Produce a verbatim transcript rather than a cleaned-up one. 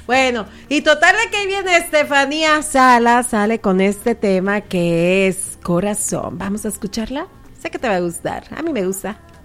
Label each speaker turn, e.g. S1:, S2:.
S1: Bueno, y total de que ahí viene Estefanía Sala, sale con este tema que es Corazón. Vamos a escucharla. Sé que te va a gustar. A mí me gusta.